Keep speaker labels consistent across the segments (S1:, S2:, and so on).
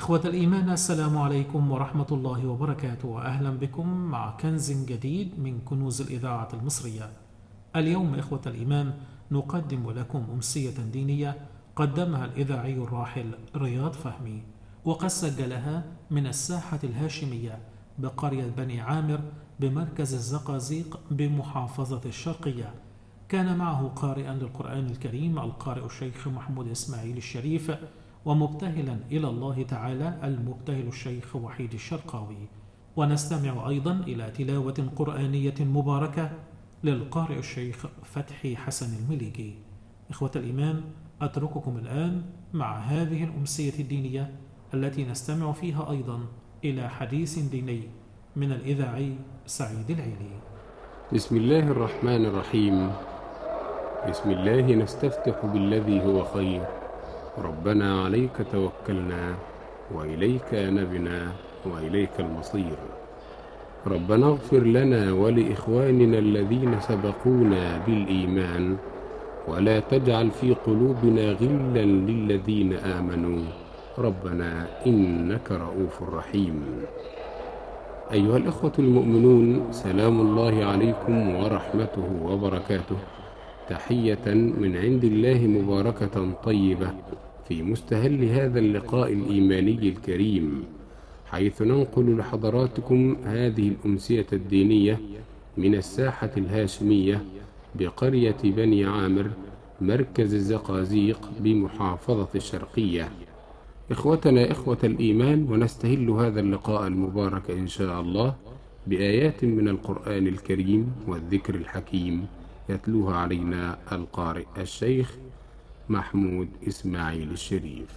S1: إخوة الإيمان، السلام عليكم ورحمة الله وبركاته، وأهلا بكم مع كنز جديد من كنوز الإذاعة المصرية. اليوم إخوة الإيمان نقدم لكم أمسية دينية قدمها الإذاعي الراحل رياض فهمي، وقد سجلها من الساحة الهاشمية بقرية بني عامر بمركز الزقازيق بمحافظة الشرقية. كان معه قارئا للقرآن الكريم القارئ الشيخ محمود إسماعيل الشريف، ومبتهلا إلى الله تعالى المبتهل الشيخ وحيد الشرقاوي. ونستمع أيضا إلى تلاوة قرآنية مباركة للقارئ الشيخ فتحي حسن المليجي. إخوة الإيمان، أترككم الآن مع هذه الأمسية الدينية التي نستمع فيها أيضا إلى حديث ديني من الإذاعي سعيد العيلي.
S2: بسم الله الرحمن الرحيم. بسم الله نستفتح بالذي هو خير. ربنا عليك توكلنا وإليك أنبنا وإليك المصير. ربنا اغفر لنا ولإخواننا الذين سبقونا بالإيمان ولا تجعل في قلوبنا غلا للذين آمنوا ربنا إنك رؤوف رحيم. أيها الأخوة المؤمنون، سلام الله عليكم ورحمته وبركاته، تحية من عند الله مباركة طيبة في مستهل هذا اللقاء الإيماني الكريم، حيث ننقل لحضراتكم هذه الأمسية الدينية من الساحة الهاشمية بقرية بني عامر مركز الزقازيق بمحافظة الشرقية. إخوتنا إخوة الإيمان، ونستهل هذا اللقاء المبارك إن شاء الله بآيات من القرآن الكريم والذكر الحكيم يتلوها علينا القارئ الشيخ محمود إسماعيل الشريف.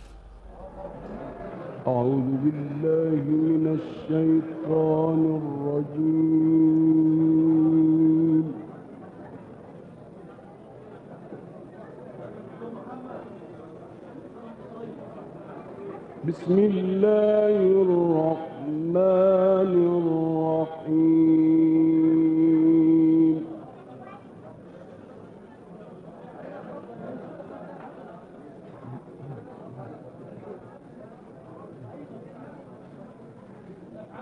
S3: أعوذ بالله من الشيطان الرجيم. بسم الله الرحمن الرحيم.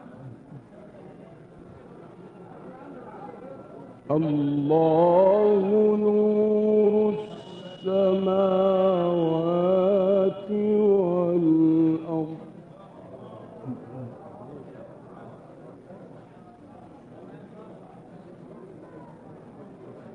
S3: الله